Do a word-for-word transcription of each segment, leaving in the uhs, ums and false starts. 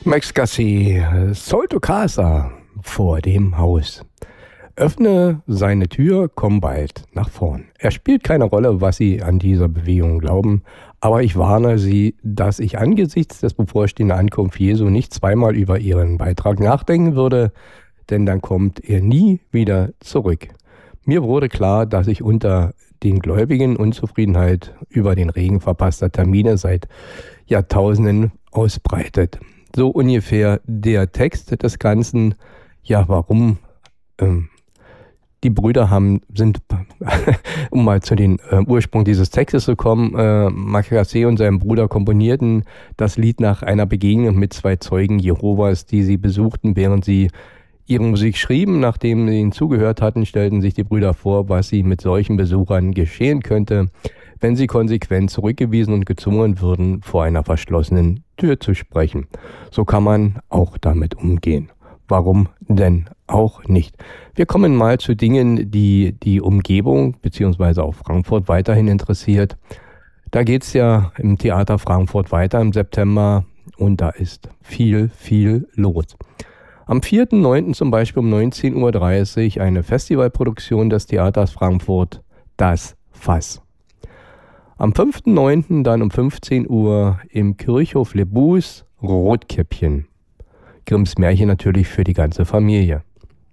Max Gassi, Solto Casa vor dem Haus. Öffne seine Tür, komm bald nach vorn. Es spielt keine Rolle, was Sie an dieser Bewegung glauben, aber ich warne Sie, dass ich angesichts des bevorstehenden Ankunft Jesu nicht zweimal über Ihren Beitrag nachdenken würde, denn dann kommt er nie wieder zurück. Mir wurde klar, dass sich unter den Gläubigen Unzufriedenheit über den Regen verpasster Termine seit Jahrtausenden ausbreitet. So ungefähr der Text des Ganzen. Ja, warum? Ähm, die Brüder haben, sind, um mal zu den äh, Ursprung dieses Textes zu kommen, äh, Max Gassi und sein Bruder komponierten das Lied nach einer Begegnung mit zwei Zeugen Jehovas, die sie besuchten, während sie ihre Musik schrieben. Nachdem sie ihnen zugehört hatten, stellten sich die Brüder vor, was sie mit solchen Besuchern geschehen könnte, wenn sie konsequent zurückgewiesen und gezwungen würden, vor einer verschlossenen Tür zu sprechen. So kann man auch damit umgehen. Warum denn auch nicht? Wir kommen mal zu Dingen, die die Umgebung bzw. auch Frankfurt weiterhin interessiert. Da geht es ja im Theater Frankfurt weiter im September und da ist viel, viel los. Am vierten neunten zum Beispiel um neunzehn Uhr dreißig eine Festivalproduktion des Theaters Frankfurt, Das Fass. Am fünften neunten dann um fünfzehn Uhr im Kirchhof Le Bus Rotkäppchen. Grimms Märchen natürlich für die ganze Familie.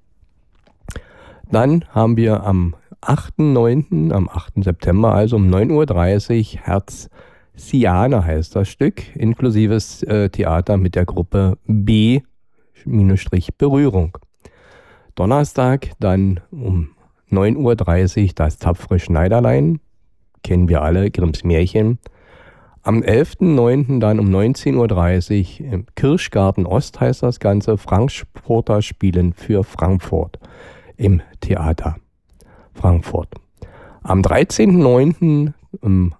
Dann haben wir am achten neunten, am achten September, also um neun Uhr dreißig, Herz-Siane heißt das Stück, inklusives äh, Theater mit der Gruppe B Berührung. Donnerstag dann um neun Uhr dreißig das tapfere Schneiderlein, kennen wir alle, Grimms Märchen. Am elften neunten dann um neunzehn Uhr dreißig im Kirschgarten Ost heißt das Ganze, Frankfurter Spielen für Frankfurt im Theater Frankfurt. Am dreizehnten neunten im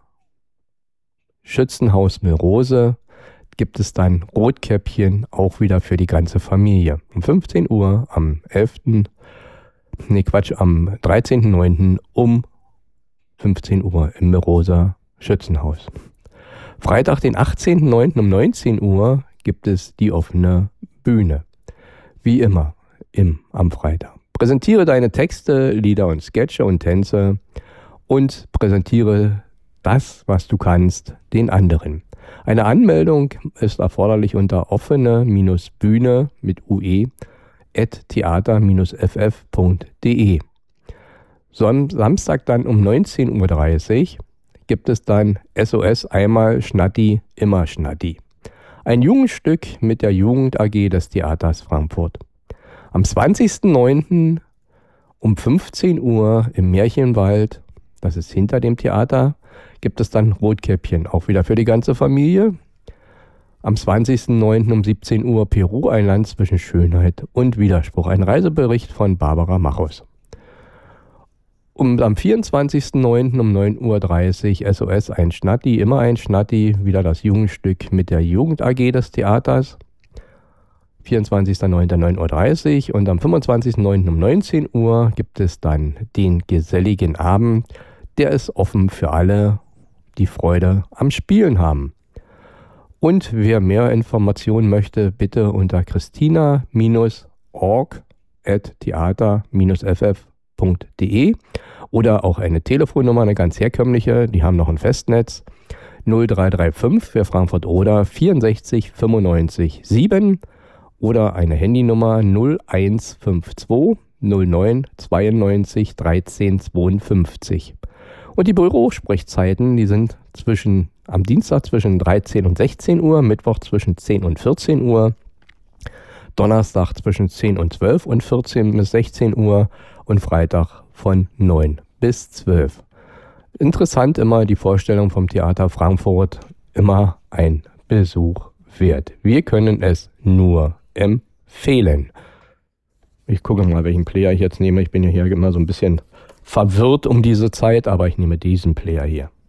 Schützenhaus Milrose gibt es dann Rotkäppchen, auch wieder für die ganze Familie. Um fünfzehn Uhr am elften Nee, Quatsch, am dreizehnten neunten um fünfzehn Uhr im Milroser Schützenhaus. Freitag, den achtzehnten neunten um neunzehn Uhr gibt es die offene Bühne. Wie immer im, am Freitag. Präsentiere deine Texte, Lieder und Sketche und Tänze und präsentiere das, was du kannst, den anderen. Eine Anmeldung ist erforderlich unter offene-bühne mit ue at theater f f punkt de. Samstag dann um neunzehn Uhr dreißig gibt es dann S O S einmal Schnatti, immer Schnatti. Ein Jugendstück mit der Jugend A G des Theaters Frankfurt. Am zwanzigsten neunten um fünfzehn Uhr im Märchenwald, das ist hinter dem Theater, gibt es dann Rotkäppchen, auch wieder für die ganze Familie. Am zwanzigsten neunten um siebzehn Uhr Peru, ein Land zwischen Schönheit und Widerspruch. Ein Reisebericht von Barbara Machus. Und am vierundzwanzigsten neunten um neun Uhr dreißig S O S ein Schnatti, immer ein Schnatti, wieder das Jugendstück mit der Jugend A G des Theaters. vierundzwanzigsten neunten neun Uhr dreißig und am fünfundzwanzigsten neunten um neunzehn Uhr gibt es dann den geselligen Abend. Der ist offen für alle, die Freude am Spielen haben. Und wer mehr Informationen möchte, bitte unter christina org at theater f f punkt de oder auch eine Telefonnummer, eine ganz herkömmliche, die haben noch ein Festnetz, null drei drei fünf für Frankfurt oder vierundsechzig fünfundneunzig sieben oder eine Handynummer null eins fünf zwei null neun zweiundneunzig dreizehn zweiundfünfzig. Und die Bürosprechzeiten, die sind zwischen am Dienstag zwischen dreizehn und sechzehn Uhr, Mittwoch zwischen zehn und vierzehn Uhr, Donnerstag zwischen zehn und zwölf und vierzehn bis sechzehn Uhr und Freitag von neun bis zwölf. Interessant immer die Vorstellung vom Theater Frankfurt, immer ein Besuch wert. Wir können es nur empfehlen. Ich gucke mal, welchen Player ich jetzt nehme. Ich bin ja hier immer so ein bisschen verwirrt um diese Zeit, aber ich nehme diesen Player hier.